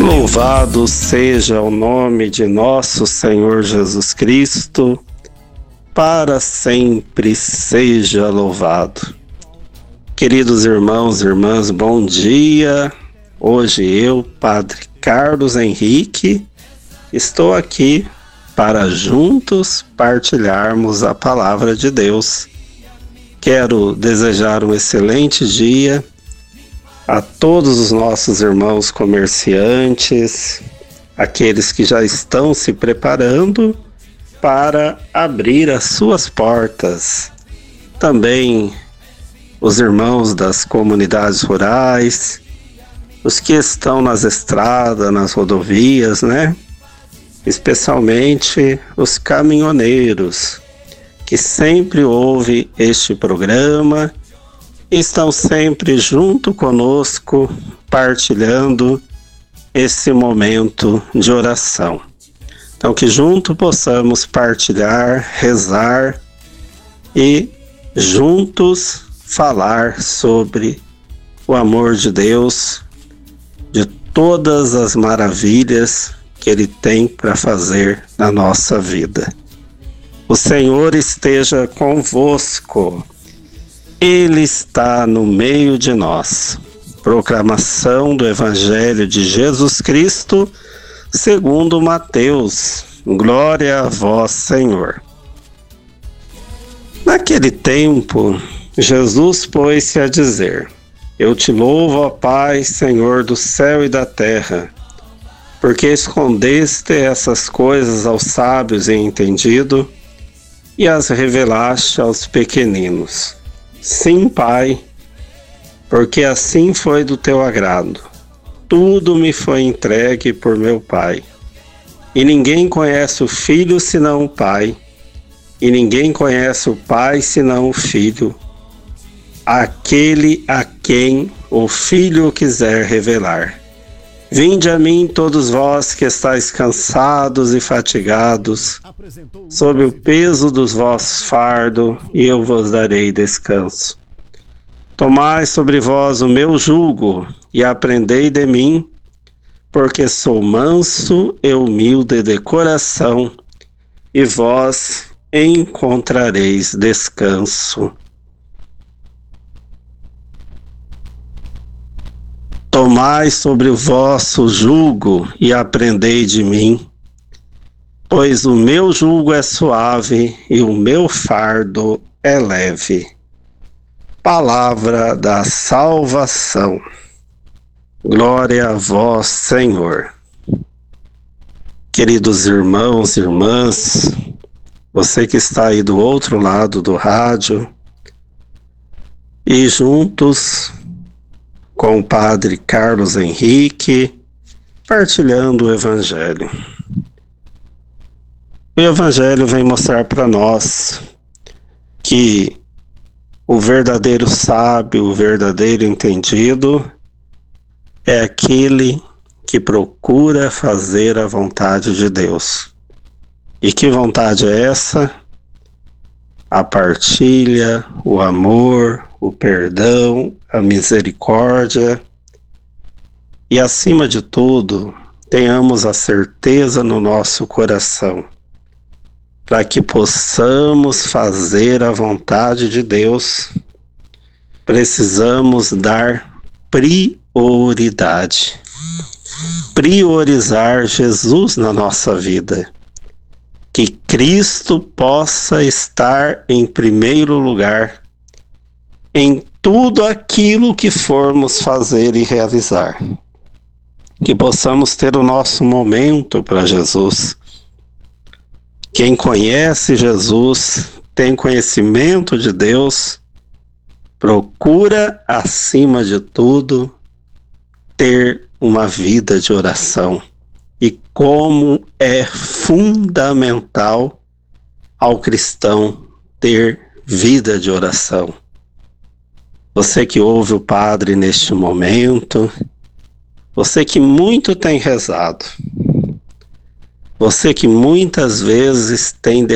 Louvado seja o nome de nosso Senhor Jesus Cristo, para sempre seja louvado. Queridos irmãos e irmãs, bom dia. Hoje eu, Padre Carlos Henrique, estou aqui para juntos partilharmos a palavra de Deus. Quero desejar um excelente dia a todos os nossos irmãos comerciantes, aqueles que já estão se preparando para abrir as suas portas. Também os irmãos das comunidades rurais, os que estão nas estradas, nas rodovias, né? Especialmente os caminhoneiros, que sempre ouvem este programa, estão sempre junto conosco, partilhando esse momento de oração. Então, que junto possamos partilhar, rezar e juntos falar sobre o amor de Deus, de todas as maravilhas que Ele tem para fazer na nossa vida. O Senhor esteja convosco. Ele está no meio de nós. Proclamação do Evangelho de Jesus Cristo, segundo Mateus. Glória a vós, Senhor. Naquele tempo, Jesus pôs-se a dizer: Eu te louvo, ó Pai, Senhor do céu e da terra, porque escondeste essas coisas aos sábios e entendidos e as revelaste aos pequeninos. Sim, Pai, porque assim foi do teu agrado. Tudo me foi entregue por meu Pai. E ninguém conhece o Filho senão o Pai, e ninguém conhece o Pai senão o Filho, aquele a quem o Filho quiser revelar. Vinde a mim todos vós que estáis cansados e fatigados, sob o peso dos vossos fardos, e eu vos darei descanso. Tomai sobre vós o meu jugo, e aprendei de mim, porque sou manso e humilde de coração, e vós encontrareis descanso. Tomai sobre o vosso jugo e aprendei de mim, pois o meu jugo é suave e o meu fardo é leve. Palavra da salvação. Glória a vós, Senhor. Queridos irmãos e irmãs, você que está aí do outro lado do rádio, e juntos com o Padre Carlos Henrique, partilhando o Evangelho. O Evangelho vem mostrar para nós que o verdadeiro sábio, o verdadeiro entendido, é aquele que procura fazer a vontade de Deus. E que vontade é essa? A partilha, o amor, o perdão, a misericórdia. E acima de tudo, tenhamos a certeza no nosso coração, para que possamos fazer a vontade de Deus, precisamos dar prioridade. Priorizar Jesus na nossa vida. Que Cristo possa estar em primeiro lugar em tudo aquilo que formos fazer e realizar. Que possamos ter o nosso momento para Jesus. Quem conhece Jesus, tem conhecimento de Deus, procura, acima de tudo, ter uma vida de oração. E como é fundamental ao cristão ter vida de oração. Você que ouve o Padre neste momento, você que muito tem rezado, você que muitas vezes tem